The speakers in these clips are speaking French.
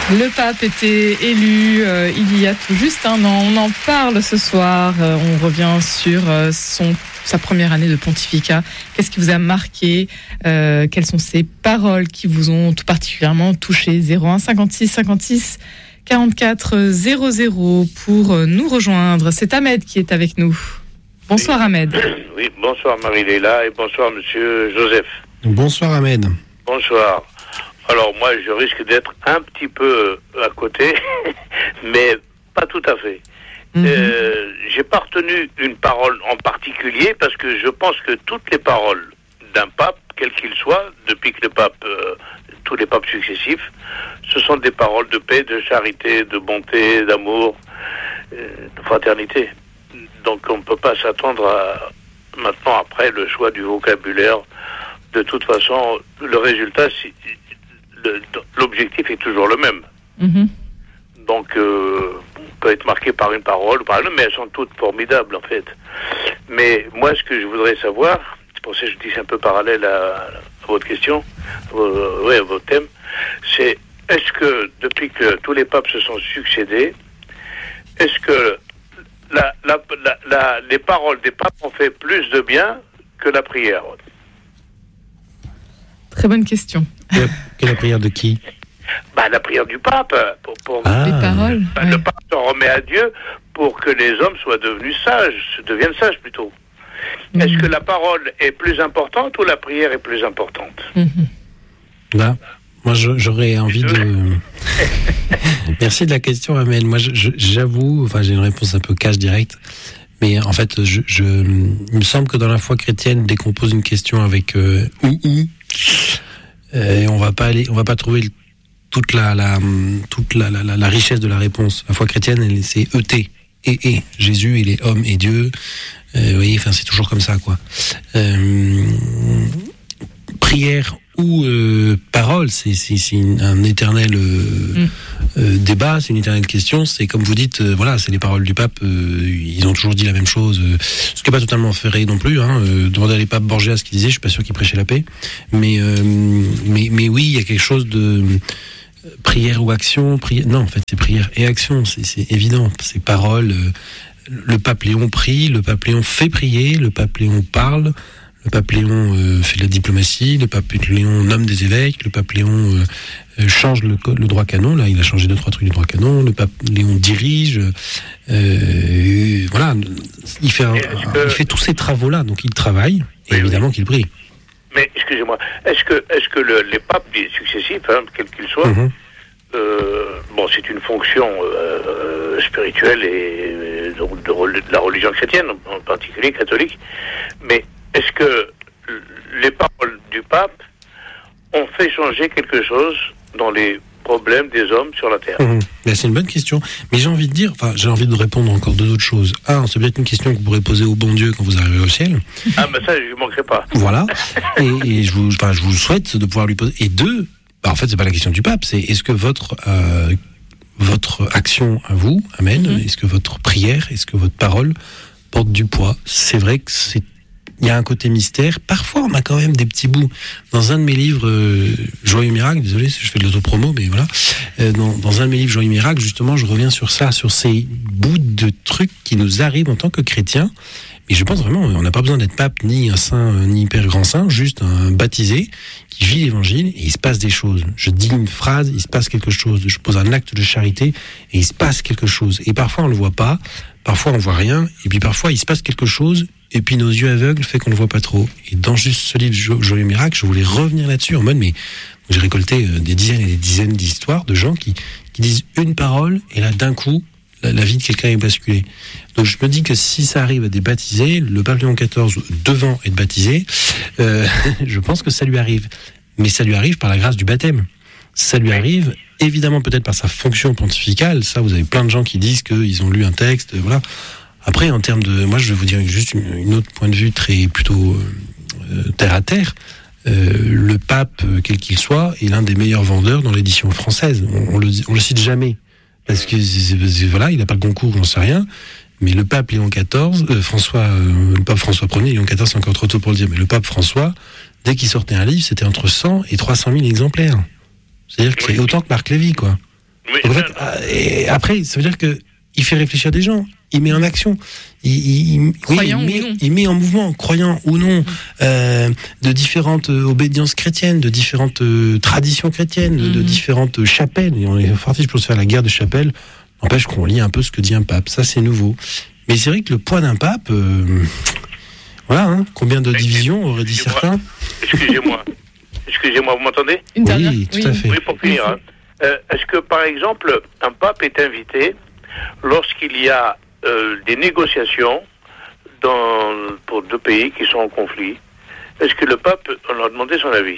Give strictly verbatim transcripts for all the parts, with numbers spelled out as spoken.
Le pape était élu euh, il y a tout juste un an. On en parle ce soir. Euh, on revient sur euh, son, sa première année de pontificat. Qu'est-ce qui vous a marqué euh, Quelles sont ces paroles qui vous ont tout particulièrement touché? zéro un cinquante-six cinquante-six quarante-quatre zéro zéro pour nous rejoindre. C'est Ahmed qui est avec nous. Bonsoir oui. Ahmed. Oui, bonsoir Marie-Léla et bonsoir Monsieur Joseph. Bonsoir Ahmed. Bonsoir. Alors moi je risque d'être un petit peu à côté, mais pas tout à fait. Mm-hmm. Euh, j'ai pas retenu une parole en particulier parce que je pense que toutes les paroles d'un pape, quel qu'il soit, depuis que le pape, euh, tous les papes successifs, ce sont des paroles de paix, de charité, de bonté, d'amour, euh, de fraternité. Donc on ne peut pas s'attendre à, maintenant après le choix du vocabulaire. De toute façon, le résultat, si, le, l'objectif est toujours le même. Mm-hmm. Donc euh, on peut être marqué par une parole, par une, mais elles sont toutes formidables en fait. Mais moi, ce que je voudrais savoir, c'est pour ça que je dis c'est un peu parallèle à, à votre question, à, oui, à votre thème, c'est est-ce que depuis que tous les papes se sont succédés, est-ce que la, la, la, la, les paroles des papes ont fait plus de bien que la prière? Très bonne question. Que, que la prière de qui? Bah, la prière du pape. Pour, pour... Ah. Les paroles. Bah, ouais. Le pape s'en remet à Dieu pour que les hommes soient devenus sages, deviennent sages plutôt. Mmh. Est-ce que la parole est plus importante ou la prière est plus importante? mmh. Là, moi je, j'aurais envie de... Merci de la question, Amel. Moi je, je, j'avoue, enfin j'ai une réponse un peu cash direct. Mais en fait, je, je, il me semble que dans la foi chrétienne, dès qu'on pose une question avec euh, ou ou, euh, on va pas aller, on va pas trouver le, toute la, la toute la, la, la richesse de la réponse. La foi chrétienne, elle, c'est E T et et Jésus, il est homme et Dieu. Euh, vous voyez, enfin c'est toujours comme ça, quoi. Euh, prière ou euh, parole, c'est, c'est, c'est une, un éternel euh, mm. euh, débat, c'est une éternelle question. C'est comme vous dites, euh, voilà, c'est les paroles du pape. Euh, ils ont toujours dit la même chose, euh, ce qui n'est pas totalement ferré non plus. Hein, euh, demandez à les papes Borgia ce qu'il disait. Je suis pas sûr qu'il prêchait la paix, mais euh, mais mais oui, il y a quelque chose de euh, prière ou action. Prière, non, en fait, c'est prière et action. C'est, c'est évident. C'est parole. Euh, le pape Léon prie, le pape Léon fait prier, le pape Léon parle. Le pape Léon euh, fait de la diplomatie, le pape Léon nomme des évêques, le pape Léon euh, change le, le droit canon, là il a changé deux trois trucs du droit canon, le pape Léon dirige, euh, voilà, il fait, un, un, il fait tous ces travaux-là, donc il travaille, et oui, évidemment oui. qu'il prie. Mais excusez-moi, est-ce que, est-ce que le, les papes successifs, hein, quels qu'ils soient, mm-hmm. euh, bon c'est une fonction euh, spirituelle et de, de, de la religion chrétienne, en particulier catholique, mais est-ce que les paroles du pape ont fait changer quelque chose dans les problèmes des hommes sur la Terre? Mmh. Ben, c'est une bonne question. Mais j'ai envie de dire, enfin, j'ai envie de répondre encore deux autres choses. Un, c'est peut-être une question que vous pourrez poser au bon Dieu quand vous arriverez au ciel. Ah, ben ça, je ne manquerai pas. Voilà. et, et je, vous, enfin, je vous souhaite de pouvoir lui poser. Et deux, ben, en fait, c'est pas la question du pape, c'est est-ce que votre, euh, votre action à vous, amen, mmh. est-ce que votre prière, est-ce que votre parole porte du poids? C'est vrai que c'est il y a un côté mystère. Parfois, on a quand même des petits bouts. Dans un de mes livres, euh, Joyeux Miracle, désolé si je fais de l'autopromo, mais voilà. Euh, dans, dans un de mes livres, Joyeux Miracle, justement, je reviens sur ça, sur ces bouts de trucs qui nous arrivent en tant que chrétiens. Mais je pense vraiment, on n'a pas besoin d'être pape, ni un saint, ni hyper grand saint, juste un baptisé qui vit l'évangile et il se passe des choses. Je dis une phrase, il se passe quelque chose. Je pose un acte de charité et il se passe quelque chose. Et parfois, on le voit pas. Parfois, on voit rien. Et puis parfois, il se passe quelque chose. Et puis nos yeux aveugles fait qu'on ne le voit pas trop. Et dans juste ce livre Joyeux Miracle, je voulais revenir là-dessus en mode, mais j'ai récolté des dizaines et des dizaines d'histoires de gens qui, qui disent une parole et là d'un coup, la, la vie de quelqu'un est basculée. Donc je me dis que si ça arrive à des baptisés, le pape Léon quatorze devant être baptisé, euh, je pense que ça lui arrive. Mais ça lui arrive par la grâce du baptême. Ça lui arrive évidemment peut-être par sa fonction pontificale. Ça, vous avez plein de gens qui disent qu'ils ont lu un texte, voilà. Après, en termes de... Moi, je vais vous dire juste une, une autre point de vue très plutôt euh, terre à terre. Euh, le pape, quel qu'il soit, est l'un des meilleurs vendeurs dans l'édition française. On, on, le, on le cite jamais. Parce que, c'est, c'est, voilà, il n'a pas le concours, j'en sais rien. Mais le pape Léon quatorze, euh, François, euh, le pape François Ier, Léon quatorze, c'est encore trop tôt pour le dire, mais le pape François, dès qu'il sortait un livre, c'était entre cent et trois cent mille exemplaires. C'est-à-dire que c'est autant que Marc Lévy, quoi. Oui, en fait, et après, ça veut dire que il fait réfléchir des gens, il met en action, il, il, il, croyant oui, il, ou met, non. il met en mouvement, croyant ou non, euh, de différentes obédiences chrétiennes, de différentes euh, traditions chrétiennes, mm-hmm. de différentes chapelles. Et on est parti pour se faire la guerre de chapelles. N'empêche qu'on lit un peu ce que dit un pape, ça c'est nouveau. Mais c'est vrai que le poids d'un pape, euh, voilà, hein, combien de divisions auraient dit certains. Excusez-moi, excusez-moi, vous m'entendez ? Une dernière, oui, tout oui. à fait. Oui, pour finir. Hein. Euh, est-ce que, par exemple, un pape est invité lorsqu'il y a euh, des négociations dans, pour deux pays qui sont en conflit? Est-ce que le pape, on leur a demandé son avis?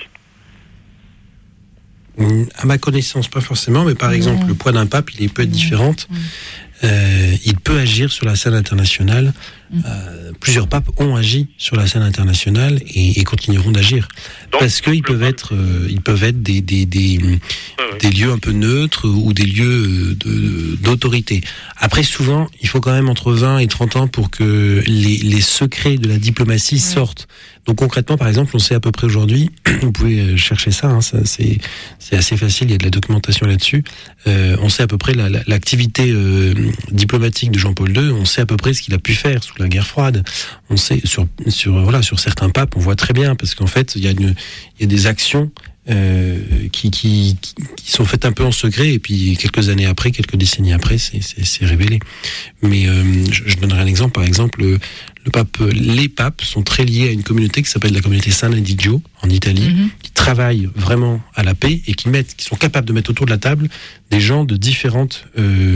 À ma connaissance, pas forcément, mais par Non. exemple, le poids d'un pape, il peut être Non. différent. Non. Euh, il peut agir sur la scène internationale. Mm. Euh, plusieurs papes ont agi sur la scène internationale et, et continueront d'agir. Donc, Parce qu'ils peuvent pape... être, euh, ils peuvent être des, des, des, oui. des lieux un peu neutres ou des lieux de, d'autorité. Après, souvent, il faut quand même entre vingt et trente ans pour que les, les secrets de la diplomatie Ouais. sortent. Donc concrètement, par exemple, on sait à peu près aujourd'hui, vous pouvez chercher ça, hein, ça c'est, c'est assez facile, il y a de la documentation là-dessus, euh, on sait à peu près la, la, l'activité euh, diplomatique de Jean-Paul deux, on sait à peu près ce qu'il a pu faire sous la guerre froide, on sait sur, sur, voilà, sur certains papes, on voit très bien, parce qu'en fait, il y a, une, il y a des actions euh, qui, qui, qui sont faites un peu en secret, et puis quelques années après, quelques décennies après, c'est, c'est, c'est révélé. Mais euh, je, je donnerai un exemple, par exemple, le pape, les papes sont très liés à une communauté qui s'appelle la communauté San Eligio en Italie, mm-hmm. qui travaille vraiment à la paix et qui mettent, qui sont capables de mettre autour de la table des gens de différentes euh,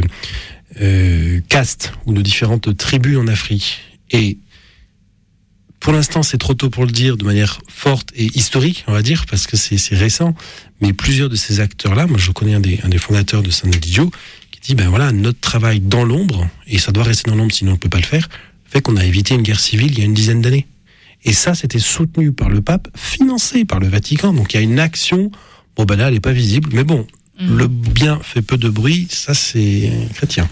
euh, castes ou de différentes tribus en Afrique. Et pour l'instant, c'est trop tôt pour le dire de manière forte et historique, on va dire, parce que c'est, c'est récent. Mais plusieurs de ces acteurs-là, moi je connais un des, un des fondateurs de San Eligio, qui dit ben voilà, notre travail dans l'ombre, et ça doit rester dans l'ombre sinon on ne peut pas le faire, fait qu'on a évité une guerre civile il y a une dizaine d'années. Et ça, c'était soutenu par le pape, financé par le Vatican. Donc il y a une action, bon ben là, elle n'est pas visible, mais bon, mmh. le bien fait peu de bruit, ça c'est chrétien.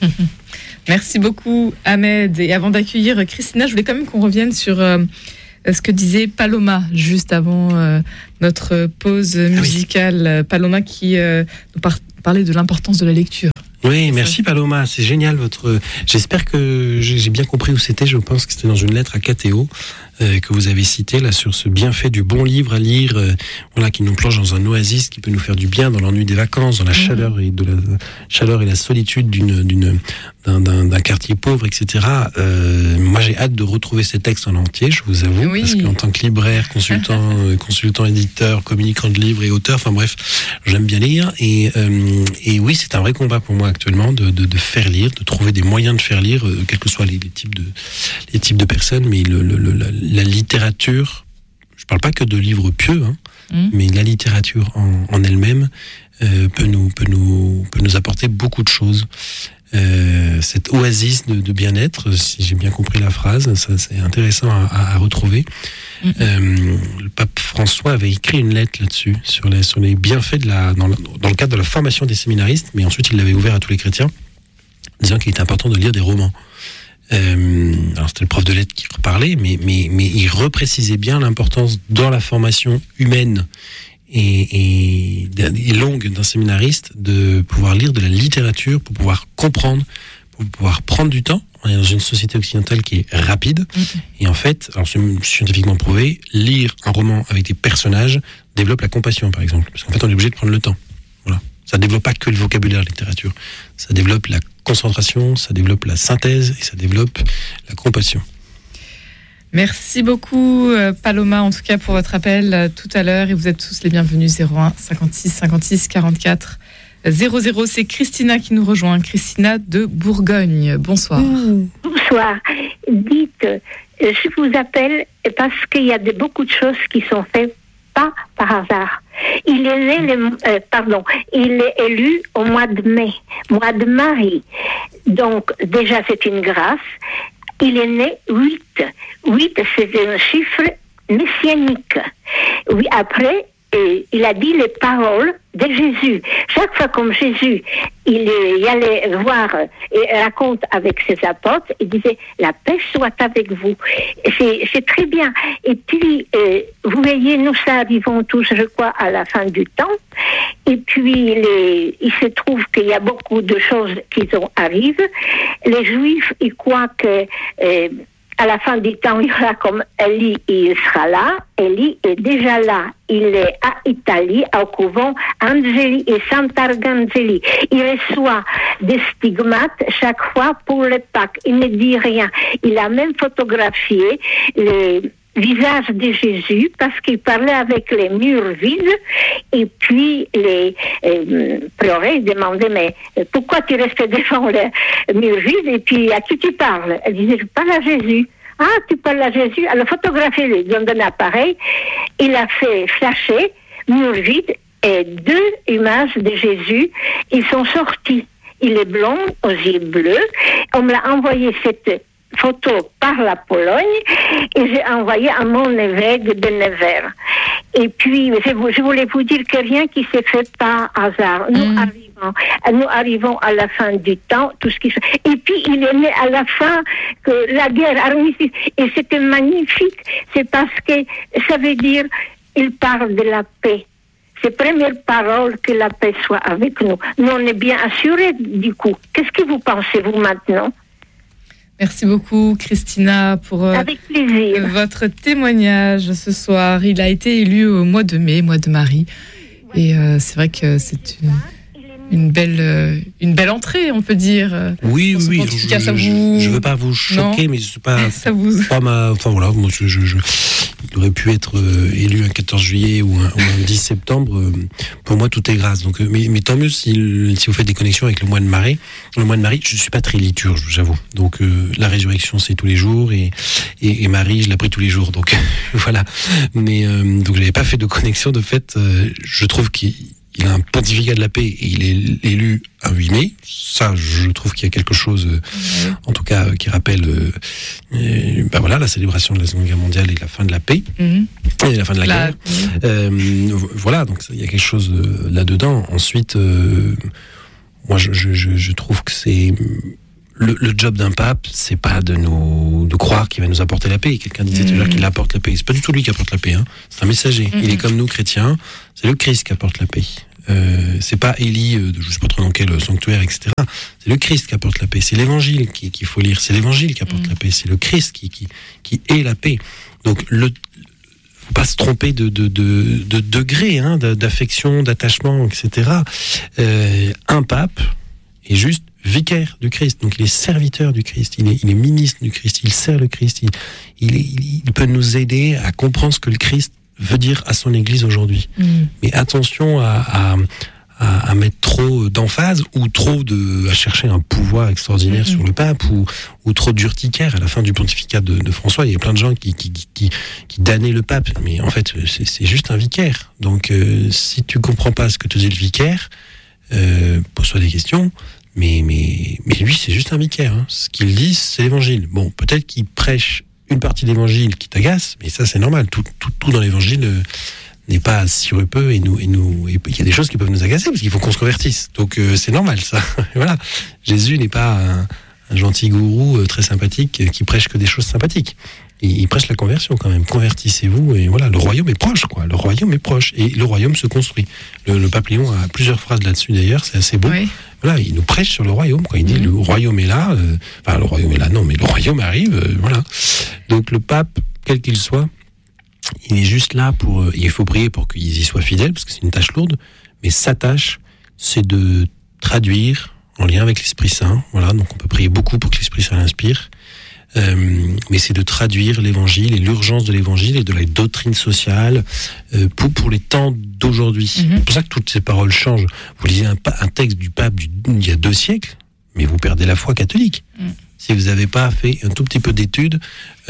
Merci beaucoup, Ahmed. Et avant d'accueillir Christina, je voulais quand même qu'on revienne sur euh, ce que disait Paloma juste avant euh, notre pause musicale. Ah oui. Paloma qui euh, nous par- parlait de l'importance de la lecture. Oui, merci Paloma, c'est génial votre. J'espère que j'ai bien compris où c'était. Je pense que c'était dans une lettre à Cathéo euh, que vous avez cité là sur ce bienfait du bon livre à lire, euh, voilà, qui nous plonge dans un oasis qui peut nous faire du bien dans l'ennui des vacances, dans la mmh. chaleur et de la chaleur et la solitude d'une d'une d'un, d'un, d'un quartier pauvre, et cetera. Euh, moi, j'ai hâte de retrouver ces textes en entier, je vous avoue, oui. parce qu'en tant que libraire, consultant, euh, consultant éditeur, communicant de livres et auteur, enfin bref, j'aime bien lire et euh, et oui, c'est un vrai combat pour moi actuellement de, de, de faire lire, de trouver des moyens de faire lire, euh, quels que soient les, les types de les types de personnes, mais le, le, le, la, la littérature, je parle pas que de livres pieux, hein, mmh. mais la littérature en, en elle-même euh, peut nous peut nous peut nous apporter beaucoup de choses. Euh, cette oasis de, de bien-être, si j'ai bien compris la phrase, ça c'est intéressant à, à, à retrouver. Mmh. Euh, le pape François avait écrit une lettre là-dessus sur les sur les bienfaits de la dans, le, dans le cadre de la formation des séminaristes, mais ensuite il l'avait ouvert à tous les chrétiens, disant qu'il était important de lire des romans. Euh, alors c'était le prof de lettres qui parlait, mais mais mais il reprécisait bien l'importance dans la formation humaine et, et, et longue d'un séminariste de pouvoir lire de la littérature pour pouvoir comprendre, pour pouvoir prendre du temps. On est dans une société occidentale qui est rapide, mmh. et en fait, alors c'est scientifiquement prouvé, lire un roman avec des personnages développe la compassion, par exemple, parce qu'en fait on est obligé de prendre le temps. Voilà. Ça développe pas que le vocabulaire, la littérature. Ça développe la concentration, ça développe la synthèse et ça développe la compassion. Merci beaucoup Paloma, en tout cas pour votre appel euh, tout à l'heure, et vous êtes tous les bienvenus. Zéro un cinquante-six cinquante-six quarante-quatre zéro zéro. C'est Christina qui nous rejoint, Christina de Bourgogne. Bonsoir. Mmh, bonsoir. Dites, je vous appelle parce qu'il y a de, beaucoup de choses qui sont faites pas par hasard. Il est né, le, euh, pardon, il est élu au mois de mai, mois de Marie. Donc déjà c'est une grâce. Il est né huit. huit, c'est un chiffre messianique. Oui, après, et il a dit les paroles de Jésus. Chaque fois comme Jésus, il, il allait voir et raconte avec ses apôtres, il disait la paix soit avec vous. C'est, c'est très bien. Et puis, euh, vous voyez, nous ça arrivons tous, je crois, à la fin du temps. Et puis, les, il se trouve qu'il y a beaucoup de choses qui ont arrivent. Les Juifs, ils croient que euh, à la fin du temps, il y aura comme Élie, il sera là. Élie est déjà là. Il est à Italie, au couvent Angeli et Sant'Arcangeli. Il reçoit des stigmates chaque fois pour le Pâques. Il ne dit rien. Il a même photographié les visage de Jésus parce qu'il parlait avec les murs vides et puis les euh, prieurés demandaient mais pourquoi tu restes devant les murs vides et puis à qui tu parles? Elle disait je parle à Jésus. Ah, tu parles à Jésus? Alors photographiez-le, donne un appareil. Il a fait flasher murs vides et deux images de Jésus. Ils sont sortis. Il est blond, aux yeux bleus. On me l'a envoyé cette photo par la Pologne et j'ai envoyé à mon évêque de Nevers. Et puis, je, je voulais vous dire que rien qui s'est fait par hasard. Nous mmh. arrivons, nous arrivons à la fin du temps, tout ce qui se... Et puis, il est né à la fin que la guerre armistice, et c'était magnifique. C'est parce que ça veut dire, il parle de la paix. C'est première parole que la paix soit avec nous. Nous, on est bien assurés du coup. Qu'est-ce que vous pensez, vous, maintenant? Merci beaucoup, Christina, pour euh, Avec plaisir. votre témoignage ce soir. Il a été élu au mois de mai, mois de Marie. Et euh, c'est vrai que c'est une, une, belle, euh, une belle entrée, on peut dire. Oui, oui, je, je, ça vous... je veux pas vous choquer, non, mais c'est pas, ça vous... pas ma... Enfin voilà, moi, je, je, je, il aurait pu être euh, élu un quatorze juillet ou un, ou un dix septembre. Euh, pour moi, tout est grâce. Donc, euh, mais, mais tant mieux si, si vous faites des connexions avec le mois de Marie. Le mois de Marie, je suis pas très liturge, j'avoue. Donc, euh, la résurrection, c'est tous les jours, et, et, et Marie, je la prie tous les jours. Donc, voilà. Mais euh, donc, j'avais pas fait de connexion. De fait, euh, je trouve qu'il il a un pontificat de la paix et il est élu un huit mai. Ça, je trouve qu'il y a quelque chose, euh, en tout cas, euh, qui rappelle euh, euh, ben voilà, la célébration de la Seconde Guerre mondiale et la fin de la paix, mm-hmm. et la fin de la, la... guerre. Mm-hmm. Euh, voilà, donc il y a quelque chose euh, là-dedans. Ensuite, euh, moi, je, je, je trouve que c'est... Le, le job d'un pape, c'est pas de nous de croire qu'il va nous apporter la paix. Quelqu'un disait toujours mmh. qu'il apporte la paix. C'est pas du tout lui qui apporte la paix. Hein. C'est un messager. Mmh. Il est comme nous, chrétiens. C'est le Christ qui apporte la paix. Euh, c'est pas Élie, euh, je sais pas trop dans quel sanctuaire, et cetera. C'est le Christ qui apporte la paix. C'est l'Évangile qui, qu'il faut lire. C'est l'Évangile qui apporte mmh. la paix. C'est le Christ qui, qui, qui est la paix. Donc, le, faut pas se tromper de, de, de, de degré, hein, d'affection, d'attachement, et cetera. Euh, un pape est juste vicaire du Christ, donc il est serviteur du Christ, il est, il est ministre du Christ, il sert le Christ, il, il, est, il peut nous aider à comprendre ce que le Christ veut dire à son Église aujourd'hui. Mmh. Mais attention à, à, à, à mettre trop d'emphase ou trop de, à chercher un pouvoir extraordinaire mmh. sur le pape ou, ou trop d'urticaire. À la fin du pontificat de, de François, il y a plein de gens qui, qui, qui, qui damnaient le pape, mais en fait c'est, c'est juste un vicaire. Donc euh, si tu comprends pas ce que te dit le vicaire, euh, pose-toi des questions. Mais, mais, mais lui, c'est juste un vicaire. Hein. Ce qu'il dit, c'est l'évangile. Bon, peut-être qu'il prêche une partie de l'évangile qui t'agace, mais ça, c'est normal. Tout, tout, tout dans l'évangile euh, n'est pas sirupeux et nous, et nous, il y a des choses qui peuvent nous agacer parce qu'il faut qu'on se convertisse. Donc, euh, c'est normal, ça. Voilà. Jésus n'est pas un, un gentil gourou euh, très sympathique euh, qui prêche que des choses sympathiques. Il, il prêche la conversion quand même. Convertissez-vous et voilà, le royaume est proche, quoi. Le royaume est proche et le royaume se construit. Le, le pape Léon a plusieurs phrases là-dessus d'ailleurs, c'est assez beau. Oui. Voilà, il nous prêche sur le royaume, quoi. Il dit mmh. le royaume est là, euh, enfin le royaume est là, non, mais le royaume arrive, euh, voilà. Donc le pape, quel qu'il soit, il est juste là pour, euh, il faut prier pour qu'ils y soient fidèles parce que c'est une tâche lourde, mais sa tâche, c'est de traduire en lien avec l'Esprit Saint. Voilà, donc on peut prier beaucoup pour que l'Esprit Saint l'inspire. Euh, mais c'est de traduire l'évangile et l'urgence de l'évangile et de la doctrine sociale euh, pour, pour les temps d'aujourd'hui. Mm-hmm. C'est pour ça que toutes ces paroles changent. Vous lisez un, un texte du pape du, il y a deux siècles, mais vous perdez la foi catholique. Mm. Si vous n'avez pas fait un tout petit peu d'études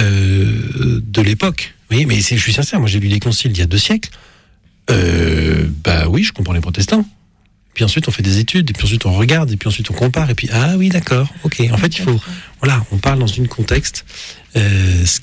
euh, de l'époque. Vous voyez, mais c'est, je suis sincère, moi j'ai lu les conciles il y a deux siècles. Euh, bah oui, je comprends les protestants. Puis ensuite on fait des études, et puis ensuite on regarde, et puis ensuite on compare, et puis ah oui d'accord, ok. En fait il faut, voilà, on parle dans une contexte, euh,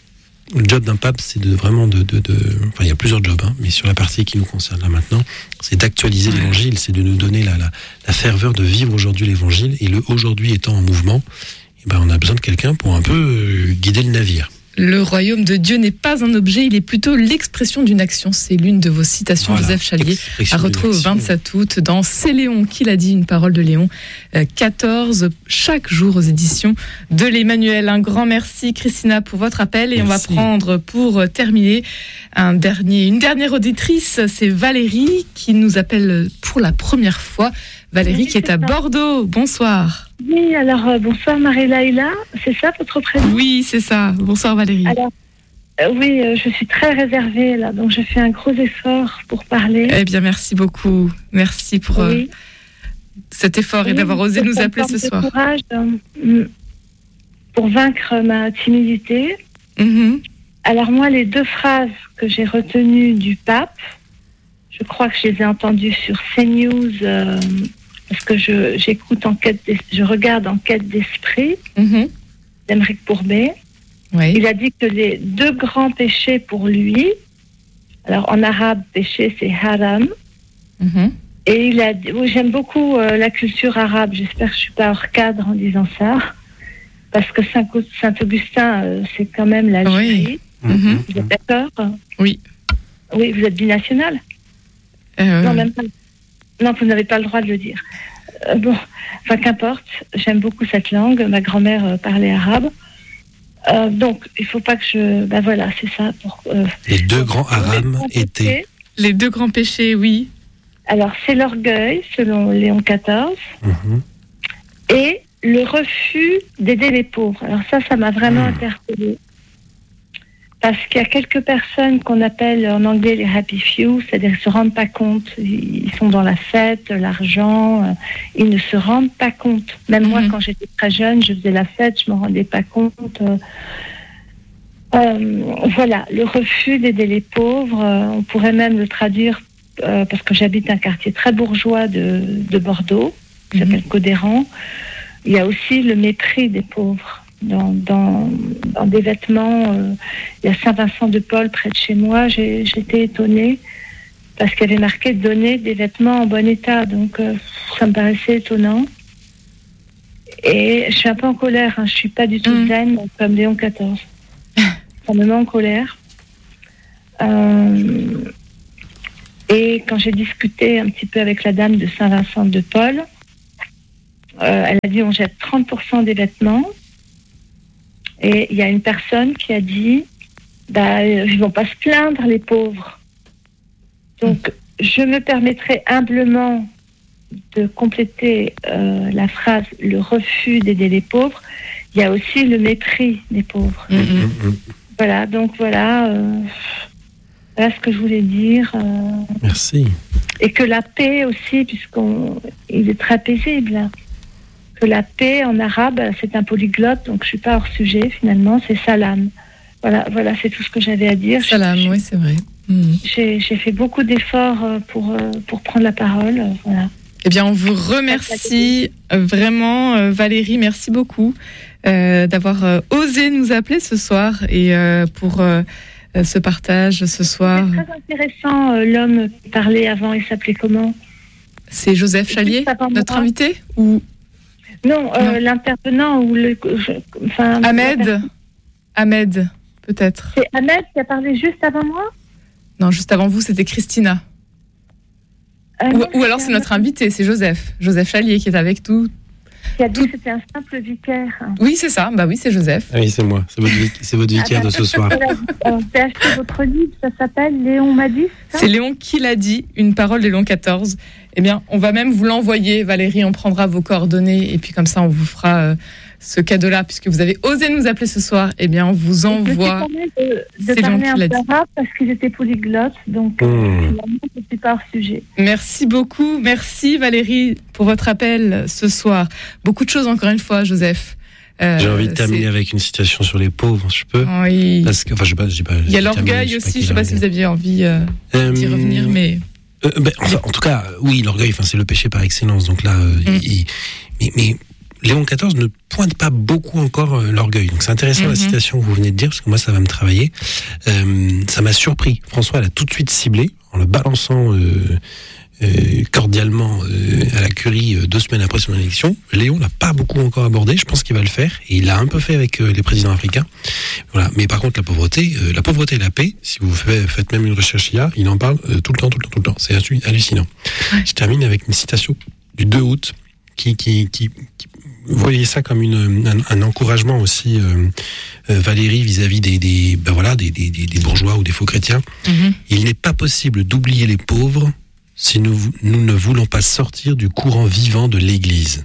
le job d'un pape, c'est de vraiment de, de, de... Enfin, il y a plusieurs jobs, hein, mais sur la partie qui nous concerne là maintenant, c'est d'actualiser ouais. l'évangile, c'est de nous donner la, la, la ferveur de vivre aujourd'hui l'évangile. Et le aujourd'hui étant en mouvement, eh ben, on a besoin de quelqu'un pour un peu euh, guider le navire. Le royaume de Dieu n'est pas un objet, il est plutôt l'expression d'une action. C'est l'une de vos citations, voilà. Joseph Chalier, à retrouver au vingt-sept août dans C'est Léon qui l'a dit, une parole de Léon quatorze, chaque jour aux éditions de l'Emmanuel. Un grand merci Christina pour votre appel et merci. On va prendre pour terminer un dernier, une dernière auditrice, c'est Valérie qui nous appelle pour la première fois. Valérie oui, qui est à ça. Bordeaux, bonsoir. Oui, alors euh, bonsoir Marie-Laïla, c'est ça votre prénom ? Oui, c'est ça, bonsoir Valérie. Alors, euh, oui, euh, je suis très réservée là, donc je fais un gros effort pour parler. Eh bien, merci beaucoup, merci pour oui. euh, cet effort oui, et d'avoir osé nous appeler ce soir. Courage euh, pour vaincre ma timidité. Mm-hmm. Alors moi, les deux phrases que j'ai retenues du pape, je crois que je les ai entendues sur CNews, euh, parce que je, j'écoute en quête, je regarde En quête d'esprit, mm-hmm. d'Aymeric Pourbet. Oui. Il a dit que les deux grands péchés pour lui, alors en arabe, péché, c'est haram. Mm-hmm. Et il a dit, oui, j'aime beaucoup euh, la culture arabe, j'espère que je ne suis pas hors cadre en disant ça, parce que Saint-Augustin, euh, c'est quand même l'Algérie. Oui. Mm-hmm. Vous êtes d'accord ? Oui. Oui, vous êtes binational ? Euh... Non, même pas. Non, vous n'avez pas le droit de le dire. Euh, bon, enfin, qu'importe. J'aime beaucoup cette langue. Ma grand-mère euh, parlait arabe. Euh, donc, il ne faut pas que je... Ben voilà, c'est ça. Pour, euh... Les deux grands haram étaient... Les deux grands péchés, oui. Alors, c'est l'orgueil, selon Léon quatorze. Mm-hmm. Et le refus d'aider les pauvres. Alors ça, ça m'a vraiment mmh. interpellée. Parce qu'il y a quelques personnes qu'on appelle en anglais les happy few, c'est-à-dire qu'ils ne se rendent pas compte. Ils sont dans la fête, l'argent, euh, ils ne se rendent pas compte. Même mmh. moi, quand j'étais très jeune, je faisais la fête, je ne me rendais pas compte. Euh, euh, voilà, le refus d'aider les pauvres, euh, on pourrait même le traduire, euh, parce que j'habite un quartier très bourgeois de, de Bordeaux, qui mmh. s'appelle Codéran. Il y a aussi le mépris des pauvres. Dans, dans, dans des vêtements, euh, il y a Saint-Vincent de Paul près de chez moi, j'ai, j'étais étonnée parce qu'il y avait marqué donner des vêtements en bon état, donc euh, ça me paraissait étonnant. Et je suis un peu en colère, hein, je ne suis pas du tout mmh. zen comme Léon quatorze. Ça me met en colère. Euh, et quand j'ai discuté un petit peu avec la dame de Saint-Vincent de Paul, euh, elle a dit on jette trente pour cent des vêtements. Et il y a une personne qui a dit bah, ils ne vont pas se plaindre, les pauvres. Donc, je me permettrai humblement de compléter euh, la phrase le refus d'aider les pauvres. Il y a aussi le mépris des pauvres. Mm-hmm. Voilà, donc voilà, euh, voilà ce que je voulais dire. Euh, Merci. Et que la paix aussi, puisqu'il est très paisible. Que la paix en arabe, c'est un polyglotte, donc je ne suis pas hors sujet finalement, c'est salam. Voilà, voilà, c'est tout ce que j'avais à dire. Salam, je, oui, c'est vrai. Mmh. J'ai, j'ai fait beaucoup d'efforts pour, pour prendre la parole. Voilà. Eh bien, on vous remercie vraiment, Valérie, merci beaucoup euh, d'avoir euh, osé nous appeler ce soir et euh, pour euh, ce partage ce soir. C'est très intéressant, euh, l'homme qui parlait avant, il s'appelait comment ? C'est Joseph Chalier, notre moi. invité ou... Non, euh, non, l'intervenant ou le. Je, enfin, Ahmed. Ahmed, peut-être. C'est Ahmed qui a parlé juste avant moi ? Non, juste avant vous, c'était Christina. Euh, ou, non, ou alors c'est notre invité, c'est Joseph. Joseph Chalier qui est avec nous. Qui a dit Tout... que c'était un simple vicaire. Oui, c'est ça. Bah oui, c'est Joseph. Ah oui, c'est moi. C'est votre, c'est votre vicaire ah bah, de ce soir. J'ai acheté votre livre, ça s'appelle Léon m'a dit. Ça c'est Léon qui l'a dit, une parole de Léon quatorze. Eh bien, on va même vous l'envoyer, Valérie. On prendra vos coordonnées et puis comme ça, on vous fera euh, ce cadeau-là, puisque vous avez osé nous appeler ce soir. Eh bien, on vous envoie. Je me suis de, de parler un peu arabe parce qu'ils étaient polyglottes, donc mmh. euh, finalement, je ne suis pas hors sujet. Merci beaucoup, merci Valérie pour votre appel ce soir. Beaucoup de choses encore une fois, Joseph. Euh, J'ai envie de terminer c'est... avec une citation sur les pauvres, je peux. Oui. Parce que, enfin, je sais pas, je dis pas. Il y a l'orgueil terminé, aussi. Je sais pas si vous aviez envie euh, euh, d'y revenir, mais. Euh, ben, enfin, en tout cas, oui, l'orgueil, enfin, c'est le péché par excellence. Donc là, euh, mm. il, mais, mais Léon quatorze ne pointe pas beaucoup encore euh, l'orgueil. Donc c'est intéressant mm-hmm. la citation que vous venez de dire, parce que moi ça va me travailler. Euh, ça m'a surpris. François l'a tout de suite ciblé, en le balançant euh, euh, cordialement euh, à la Curie euh, deux semaines après son élection. Léon l'a pas beaucoup encore abordé, je pense qu'il va le faire, et il l'a un peu fait avec euh, les présidents africains. Voilà. Mais par contre la pauvreté, euh, la pauvreté et la paix, si vous faites, faites même une recherche I A, il en parle euh, tout le temps, tout le temps, tout le temps. C'est hallucinant. Ouais. Je termine avec une citation du deux août, qui, qui, qui, qui voyez ça comme une, un, un encouragement aussi, euh, euh, Valérie, vis-à-vis des, des, ben voilà, des, des, des bourgeois ou des faux chrétiens. Mm-hmm. Il n'est pas possible d'oublier les pauvres si nous, nous ne voulons pas sortir du courant vivant de l'Église.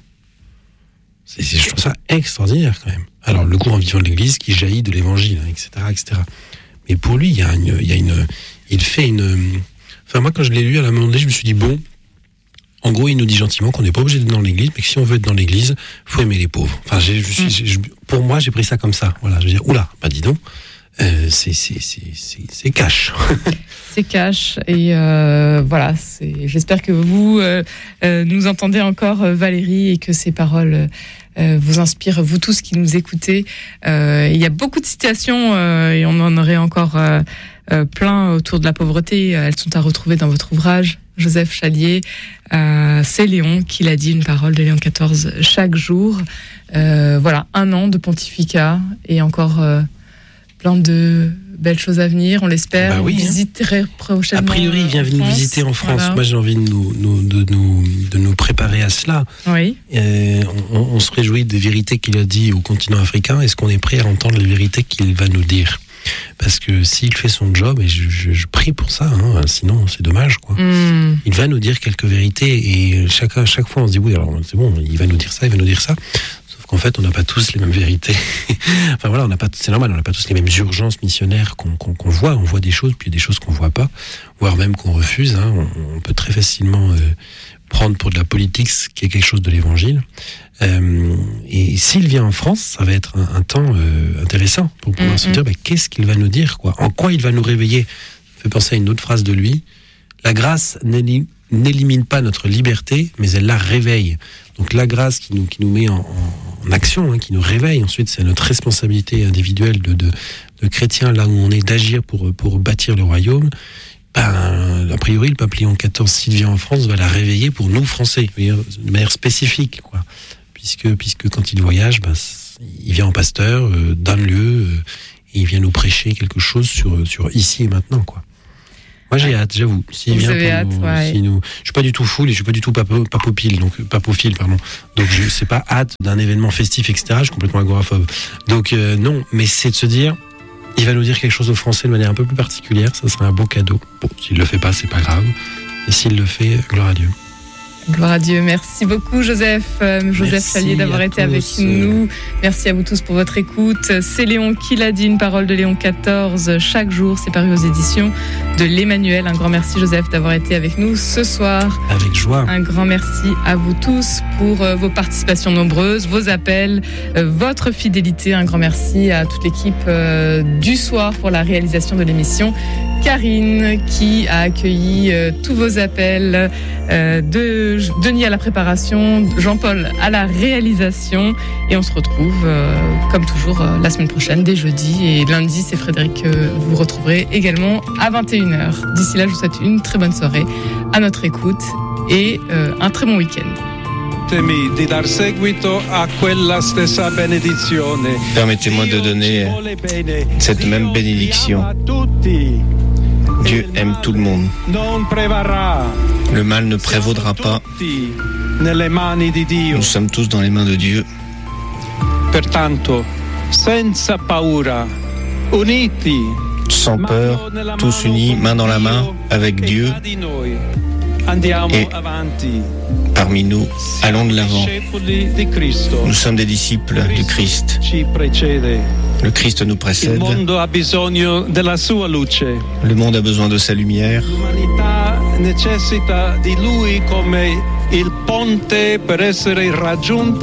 C'est, c'est, je trouve ça extraordinaire quand même. Alors, le courant vivant de l'Église qui jaillit de l'Évangile, et cetera, et cetera. Mais pour lui, il y a une, il y a une, il fait une. Enfin, moi, quand je l'ai lu à la moment donné, je me suis dit bon. En gros, il nous dit gentiment qu'on n'est pas obligé d'être dans l'église, mais que si on veut être dans l'église, faut aimer les pauvres. Enfin, j'ai, j'ai, j'ai, pour moi, j'ai pris ça comme ça. Voilà, je veux dire, oula, bah dis donc, euh, c'est, c'est, c'est, c'est, c'est cash. C'est cash, et euh, voilà. C'est, j'espère que vous euh, euh, nous entendez encore, euh, Valérie, et que ces paroles euh, vous inspirent, vous tous qui nous écoutez. Euh, il y a beaucoup de citations, euh, et on en aurait encore euh, euh, plein autour de la pauvreté. Elles sont à retrouver dans votre ouvrage, Joseph Chalier. Euh, c'est Léon qui l'a dit, une parole de Léon quatorze chaque jour. Euh, voilà, un an de pontificat et encore euh, plein de belles choses à venir, on l'espère. Bah oui, on visiterait prochainement. A priori, il vient nous visiter en France. Voilà. Moi, j'ai envie de nous, nous, de, nous, de nous préparer à cela. Oui. Euh, on, on se réjouit des vérités qu'il a dit au continent africain. Est-ce qu'on est prêt à entendre les vérités qu'il va nous dire ? Parce que s'il fait son job, et je, je, je prie pour ça, hein, sinon c'est dommage, quoi. Mm. Il va nous dire quelques vérités, et chaque, chaque fois on se dit oui, alors c'est bon, il va nous dire ça, il va nous dire ça. Sauf qu'en fait, on n'a pas tous les mêmes vérités. Enfin voilà, on n'a pas, c'est normal, on n'a pas tous les mêmes urgences missionnaires qu'on, qu'on, qu'on voit. On voit des choses, puis il y a des choses qu'on voit pas, voire même qu'on refuse. Hein. On, on peut très facilement euh, prendre pour de la politique ce qui est quelque chose de l'évangile. Euh, et s'il vient en France, ça va être un, un temps euh, intéressant pour pouvoir mm-hmm. se dire bah, qu'est-ce qu'il va nous dire, quoi. En quoi il va nous réveiller. Ça fait penser à une autre phrase de lui. La grâce n'élim- n'élimine pas notre liberté, mais elle la réveille. Donc la grâce qui nous, qui nous met en, en, en action, hein, qui nous réveille. Ensuite, c'est notre responsabilité individuelle de, de, de chrétiens, là où on est, d'agir pour, pour bâtir le royaume. Ben, a priori, le pape Léon quatorze, s'il vient en France, va la réveiller pour nous, Français, de manière spécifique, quoi. Puisque, puisque quand il voyage, ben, il vient en pasteur euh, d'un lieu, euh, et il vient nous prêcher quelque chose sur, sur ici et maintenant, quoi. Moi, j'ai ouais. hâte, j'avoue. S'il Vous vient avez pour hâte, nous, ouais. si nous, je suis pas du tout full et je suis pas du tout papo, papophile, donc papophile, pardon. Donc, je c'est pas hâte d'un événement festif, et cetera. Je suis complètement agoraphobe. Donc, euh, non, mais c'est de se dire, il va nous dire quelque chose aux Français de manière un peu plus particulière. Ça sera un beau cadeau. Bon, s'il le fait pas, c'est pas grave. Et s'il le fait, gloire à Dieu. Gloire à Dieu. Merci beaucoup, Joseph. Euh, Joseph Chalier, d'avoir été tous. avec nous. Merci à vous tous pour votre écoute. C'est Léon qui l'a dit, une parole de Léon quatorze chaque jour. C'est paru aux éditions de l'Emmanuel. Un grand merci, Joseph, d'avoir été avec nous ce soir. Avec joie. Un grand merci à vous tous pour euh, vos participations nombreuses, vos appels, euh, votre fidélité. Un grand merci à toute l'équipe euh, du soir pour la réalisation de l'émission. Karine qui a accueilli euh, tous vos appels, euh, de Denis à la préparation, Jean-Paul à la réalisation, et on se retrouve euh, comme toujours euh, la semaine prochaine dès jeudi, et lundi c'est Frédéric que euh, vous retrouverez également à vingt et une heures. D'ici là, je vous souhaite une très bonne soirée à notre écoute et euh, un très bon week-end. Permettez-moi de donner cette même bénédiction. Dieu aime tout le monde. Le mal ne prévaudra pas. Nous sommes tous dans les mains de Dieu. Sans peur, tous unis, main dans la main, avec Dieu. Et parmi nous, allons de l'avant. Nous sommes des disciples du Christ. Le Christ nous précède. Le monde a besoin de sa lumière. L'umanità necessita di lui come il ponte per essere raggiunta